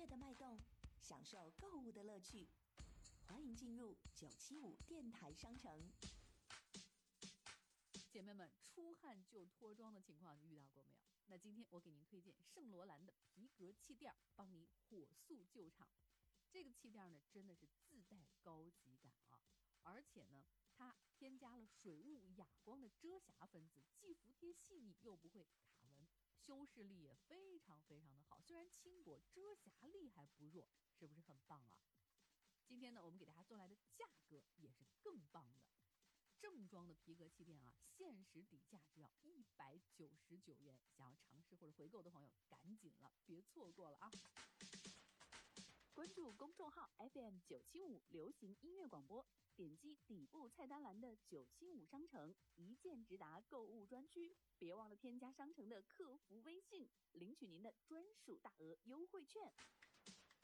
乐的脉动，享受购物的乐趣。欢迎进入975电台商城。 姐妹们，出汗就脱妆的情况你遇到过没有？那今天我给您推荐圣罗兰的皮革气垫，帮你火速救场。这个气垫呢，真的是自带高级感啊！而且呢，它添加了水雾哑光的遮瑕分子，既服帖细腻又不会卡纹，修饰力也非常非常的好。虽然轻薄，遮瑕力还不弱，是不是很棒啊？今天呢，我们给大家做来的价格也是更棒的。正装的皮革气垫啊，限时底价只要199元，想要尝试或者回购的朋友赶紧了，别错过了啊！关注公众号 FM975 流行音乐广播，点击底部菜单栏的975商城，一键直达购物专区，别忘了添加商城的客服微信，领取您的专属大额优惠券。